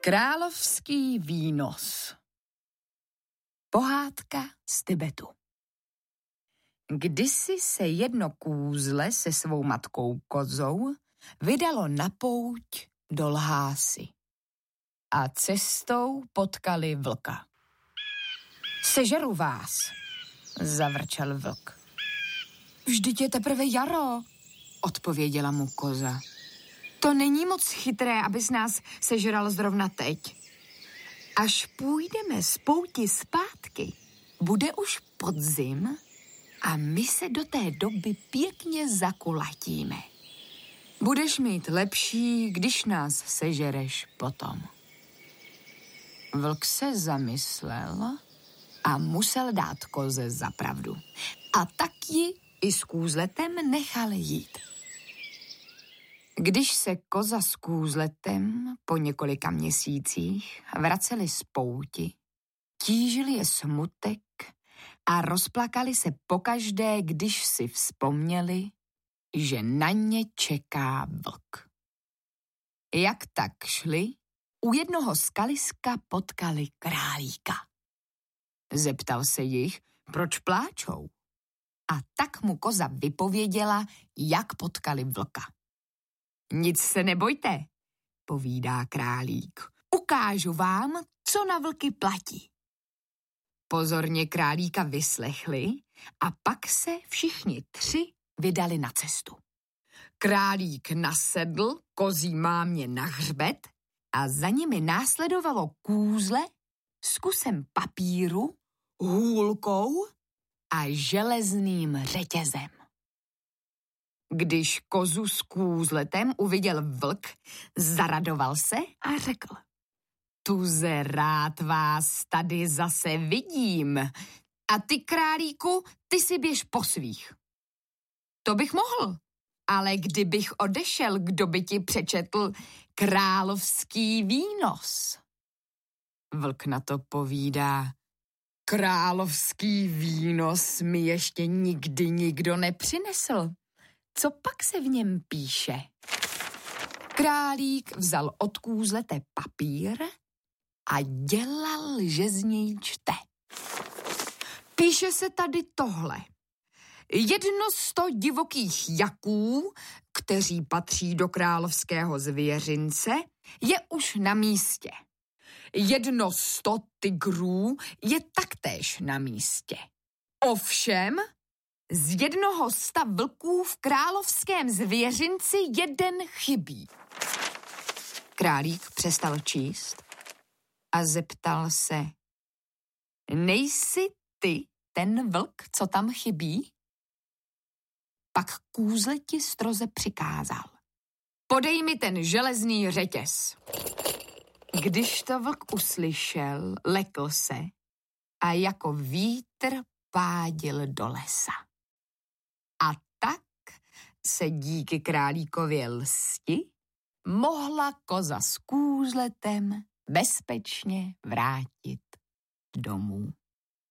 Královský výnos. Pohádka z Tibetu. Kdysi se jedno kůzle se svou matkou kozou vydalo na pouť do Lhásy a cestou potkali vlka. Sežeru vás, zavrčel vlk. Vždyť je teprve jaro, odpověděla mu koza. To není moc chytré, abys nás sežral zrovna teď. Až půjdeme z pouti zpátky, bude už podzim a my se do té doby pěkně zakulatíme. Budeš mít lepší, když nás sežereš potom. Vlk se zamyslel a musel dát koze za pravdu. A tak ji i s kůzletem nechal jít. Když se koza s kůzletem po několika měsících vraceli z pouti, tížil je smutek a rozplakali se pokaždé, když si vzpomněli, že na ně čeká vlk. Jak tak šli, u jednoho skaliska potkali králíka. Zeptal se jich, proč pláčou. A tak mu koza vypověděla, jak potkali vlka. Nic se nebojte, povídá králík. Ukážu vám, co na vlky platí. Pozorně králíka vyslechli a pak se všichni tři vydali na cestu. Králík nasedl kozí mámě na hřbet a za nimi následovalo kůzle s kusem papíru, hůlkou a železným řetězem. Když kozu s kůzletem uviděl vlk, zaradoval se a řekl: Tuze, rád vás tady zase vidím. A ty, králíku, ty si běž po svých. To bych mohl, ale kdybych odešel, kdo by ti přečetl královský výnos? Vlk na to povídá: Královský výnos mi ještě nikdy nikdo nepřinesl. Co pak se v něm píše? Králík vzal od kůzlete papír a dělal, že z něj čte. Píše se tady tohle. 100 divokých jaků, kteří patří do královského zvěřince, je už na místě. 100 tygrů je taktéž na místě. Ovšem, z 100 vlků v královském zvěřinci jeden chybí. Králík přestal číst a zeptal se: Nejsi ty ten vlk, co tam chybí? Pak kůzleti stroze přikázal: Podej mi ten železný řetěz. Když to vlk uslyšel, lekl se a jako vítr pádil do lesa. A tak se díky králíkově lsti mohla koza s kůzletem bezpečně vrátit domů.